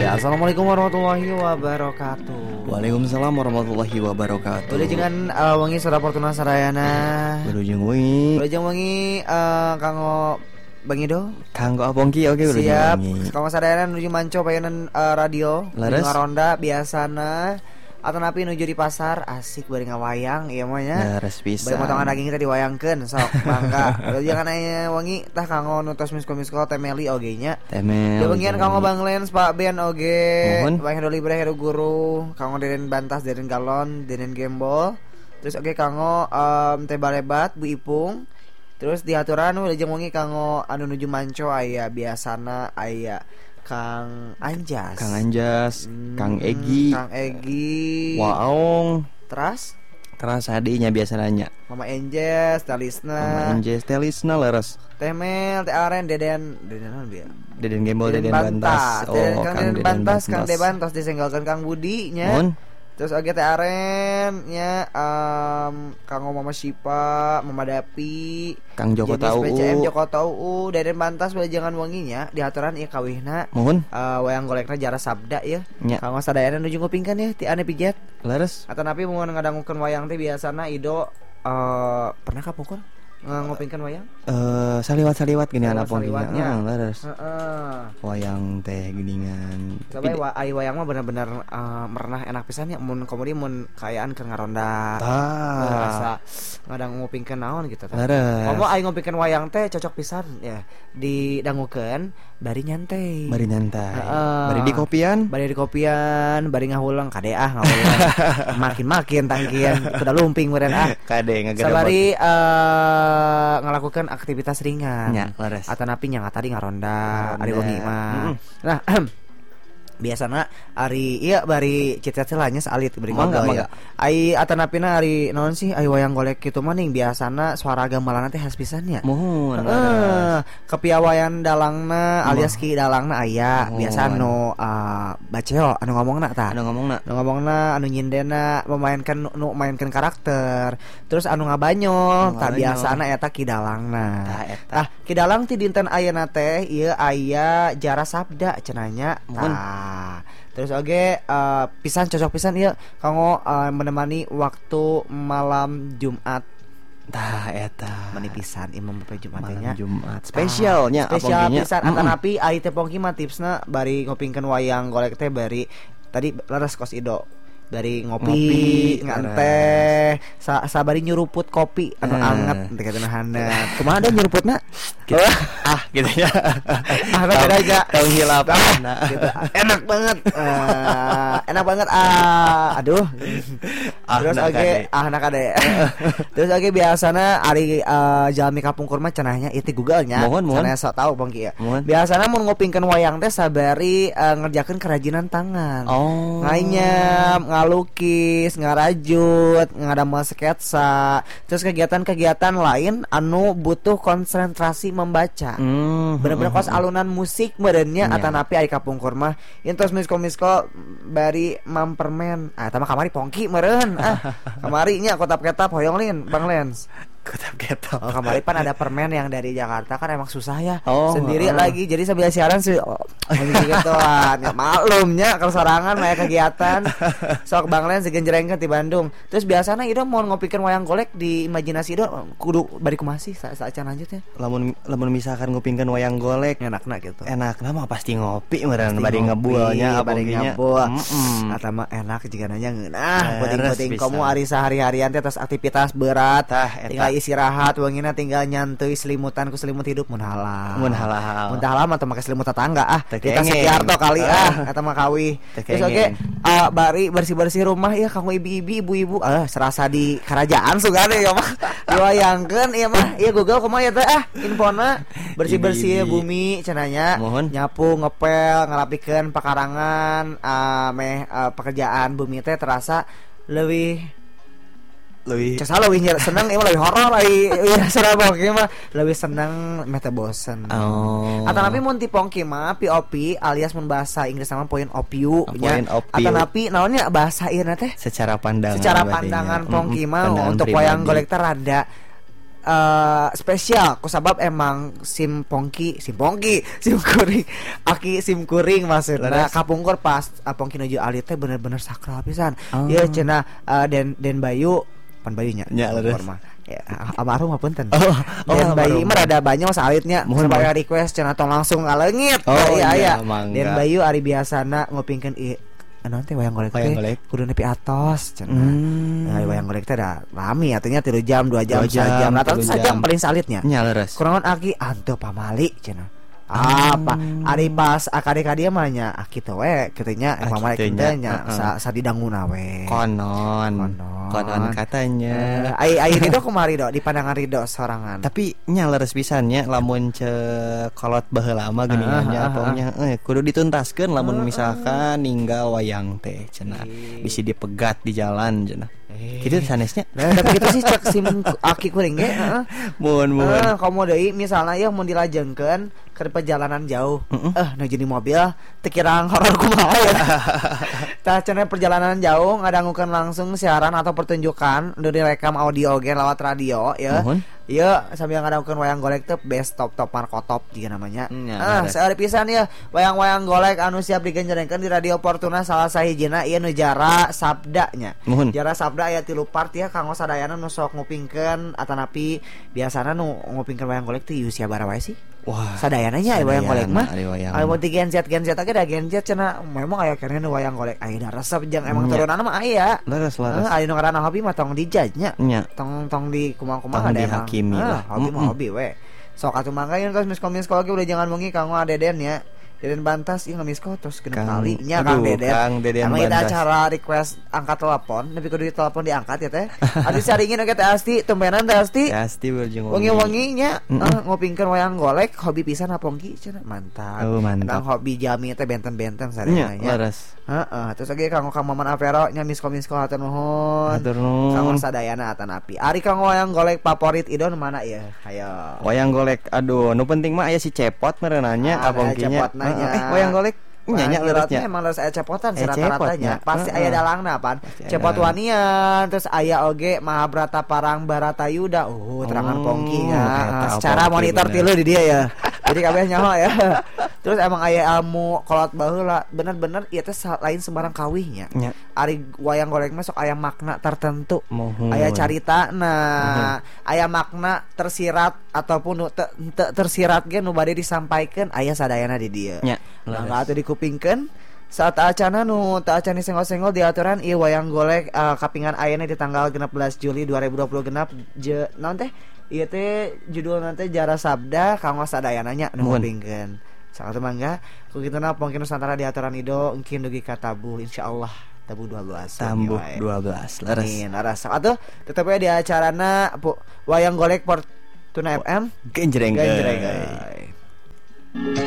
Ya, assalamualaikum warahmatullahi wabarakatuh. Waalaikumsalam warahmatullahi wabarakatuh. Boleh jangan wangi Sora Fortuna Sarayana. Berujung wengi. Boleh jangan wangi kanggo Bang Ido. Kanggo apongki oke berujung siap. wengi. Kanggo sadayana nuju manco payenan radio. Laras. Ngaronda biasana. Atau napi nuju di pasar asik bari ngawayang ieu mah nya. Laras pisan. Bari motongan daging kita diwayangkeun sok mangga. Boleh jangan aya wangi tah kanggo nutos misko temeli oge nya. Temel. Dewengian kanggo Bang Lens, Pak Ben oge. Mohon. Bang Hedo Libre, Hedo Guru, kanggo Deden Bantas, Deden Galon, Deden Gembol. Terus oge kanggo Teh Balebat, Bu Ipung. Terus diaturan udah jeung wengi kanggo anu nuju manco aya biasana aya Kang Anjas. Kang Anjas, Kang Egi, Kang Egi. Waong. Terus Adinya biasa nanya. Mama Anjas, Talisna. Mama Anjas, Telisna laras. Teh Mel, Teh Aren, Deden naon bieu? Deden Gembol, Deden Bantas. Kang Deden Bantas, Kang Deden Bantas disenggalkeun Kang Budi nya. Mohon. Terus oge Teh Aren nya kanggo Mama Sipa, Mama Dapi, Kang Joko Jenis Tau. PCM Joko Tau, Deden Bantas boleh jangan wanginya diaturan ieu kawihna. Mohon. Wayang golekna Jara Sabda ya. Nya. Kanggo sadayana nuju ngupingkeun ya ti ane pijat. Laras. Atau napi mun ngadangukeun wayang teh biasana Ido pernah kapungkur ngupingkeun wayang? Saliwat gini anak pongkinya. Saliwatnya. Laras. Heeh. Wayang teh geningan. Coba ai wayang mah bener-bener merenah enak pisan ya mun komodi mun kaayaan keur ngaronda. Rasa ngadang ngupingkeun naon gitu tah. Komo ai ngupingkeun wayang teh cocok pisan ya. Didangukeun bari nyantai. Bari nyantai. Bari di kopian. Bari ngahulang kadea ngahulang. Makin tangkian kuda lumping meureun Kade ngagara. Sabari ngelakukan aktivitas ringan. Ya, laras. Atau napi nyang tadi ngaronda ari wengi mah. Nah, biasana ari ieu bari cita-cita nya salit bari ngobrol ya. Ai atanapina ari naon sih ai wayang golek kitu mah ning biasana suara gamelanna teh khas pisan nya. Mohon. Kepiawayan dalangna alias ki dalangna aya biasa anu baceo anu ngomongna tah. Anu ngomongna anu nyindena mainkan karakter. Terus anu ngabanyol tah biasana eta ki dalangna. Tah ki dalang ti dinten ayeuna teh ieu aya Jara Sabda cenanya. Terus oge cocok pisan ieu kanggo menemani waktu malam Jumat. Tah eta Mani pisan imam bapak Jumatnya. Jumat spesialnya spesial pisan atanapi ari teh pongki mah tipsna bari ngopingkeun wayang golek teh bari tadi laras kos Ido dari ngopi nganteh sabari nyuruput kopi anu anget teh katana handap. Kumaha ada nyuruputna? Gitu. Gitu ya. Beda aja. Tahun hilap. Gitu. Enak banget. Aduh. Terus oge anak ade. Terus oge biasana ari jalmi kapungkur mah cenahnya ieu Google nya. Cenah sok tahu pongki ya. Biasana mun ngopingkeun wayang teh sabari ngerjakeun kerajinan tangan. Nganyam, ngalukis, ngarajut, ngadamel sketsa, terus kegiatan-kegiatan lain anu butuh konsentrasi membaca. Bener-bener kos alunan musik merenya atanapi ari kapungkur mah intos misko bari mampermen. Eta mah kamari pongki meureun. Kamari nya kotap-ketap hoyong lin Bang Lens. Kotap-ketap. Kamari pan ada permen yang dari Jakarta kan emang susah ya. Sendiri lagi jadi sambil siaran sih gituan. Ya maklumnya kalau sorangan mah kegiatan. Sok Bang Lens digenjrengkeun di Bandung. Terus biasana Ido mau ngopikeun wayang golek di imajinasi Ido kudu bari kumaha sih saacan lanjut ya. Lamun misalkan ngopingkeun wayang golek enakna gitu. Enakna mah pasti ngopi meureun bari ngebualnya bari ngebual. Eta mah enak jiga nanya ngeunah penting komo ari sehari-harian teh tos aktivitas berat. Tinggal istirahat wengina tinggal nyantui selimutan ku selimut hidup mun halal. Mun halal mah teu make selimut tetangga kita Sekiarto kali eta mah kawih. Terus oge bari bersih-bersih rumah ya kanggo ibu-ibu serasa di kerajaan sugane ya mah. Diwayangkeun ieu mah ieu Google kumaha ya teh infona bersih-bersih bumi cenanya nyapu ngepel ngarapikeun pakarangan pekerjaan bumi teh terasa lebih cesa lebih seneng emang lebih horor serah pongki mah lebih seneng mete bosen. Atau napi mun ti pongki mah POP alias mun bahasa Inggris nama point of view nya. Atau napi naonnya bahasa ieu teh secara pandangan pongki mah untuk wayang golek teh rada spesial kusabab emang sim kuring aki sim kuring maksudna kapungkur pas pongki nuju alit teh bener-bener sakral pisan. Ieu cenah Den Bayu pan Bayunya nya leres ya almarhum ngapunten. Den Bayu mah rada banyak salitnya supaya request cenah tong langsung ngaleungit. Iya Den Bayu ari biasana ngopingkeun anu teh wayang golek teh kudu nepi atos cenah. Wayang golek teh da rami artinya 3 jam 2 jam 1 jam rata-rata sajam paling salitnya. Nya leres. Kurangan aki anteu pamali cenah. Apa ari pas akadeka dia mah nya kitu we kitu nya pamali kitu nya sadidanguna we. Konon katanya. Ai Ridho kumari do di pandangan Ridho sorangan. Tapi nya leres pisan nya lamun kolot baheula mah geuningannya pokoknya kudu dituntaskeun lamun misalkan ninggal wayang teh cenah bisi dipegat di jalan cenah. Kitu sanesnya. Tapi kitu sih cek sim aki kuring ge mun komo deui misalna ieu mun dilajengkeun ke perjalanan jauh nuju di mobil teu kirang horor kumaha ya. Tah cenah perjalanan jauh ngadangukeun langsung siaran atau pertunjukan udah direkam audio ge lewat radio ya. Iya sambil ngadangukeun wayang golek teh best top markotop juga namanya. Saeueur pisan ya wayang-wayang golek anu siap digenjrengkeun di Radio Fortuna salah sahijina ieu nu Jara Sabda nya. Jara Sabda aya 3 part ya kanggo sadayana nu sok ngupingkeun atanapi biasana nu ngupingkeun wayang golek teh usia baraha wae sih? Wah, sadayana nya wayang golek mah. Aya mun genset age da genset cenah memang aya keneh nu wayang golek aya da resep jeung emang turunana mah aya. Leres. Aya nu ngaranna hobi mah tong dijudge nya. Tong di kumaha-kumaha ada emang. Hobi we. Sok atuh mangga yeun geus miskom-miskom ge udah jangan bengi kanggo Deden ya. Deden Bantas ieu ngamisko tos genep kali nya Kang Deden. Emang kita acara request angkat telepon, tapi kudu ditelepon diangkat ya teh. Adi saringin oge teh Asti, tumbenan teh Asti. Asti berjeng wangi-wangi nya ngopingkeun wayang golek hobi pisan apongki cenah mantap. Tang hobi jami teh benten-benten sareng nya. Terus lagi kanggo Kang Maman Avero nya miskom hatur nuhun. Kanggo sadayana atanapi. Ari kanggo wayang golek favorit idon mana ya? Hayo. Wayang golek aduh nu penting mah aya si Cepot merenanya apongkinya. Wayang golek nyanyi lerasnya emang harus aya cepotan rata-ratanya pasti aya dalangna pan cepot wanian terus aya oge Mahabharata Parang Baratayuda terangan pongkinya secara monitor tilu di dia ya jadi kabeh nyaho ya terus emang aya ilmu kolot baheula bener-bener ieu teh lain sembarang kawihnya ari wayang golek mah sok aya makna tertentu aya caritana aya makna tersirat ataupun teu tersirat ge nu bade disampaikeun aya sadayana di dieu nah atuh dikupingkeun saat acana nu teu acan senggol-senggol diaturan ieu wayang golek kapingan ayana di tanggal 16 Juli 2020 genap naon teh ieu teh judulna teh Jara Sabda kanggo sadayana nya nu ngupingkeun sakatu mangga ku kituna pongki Nusantara diaturan ido engkin dugi ka tabuh insyaallah tabuh 12 leres amin laras atuh tetep we di acarana wayang golek Fortuna FM genjreng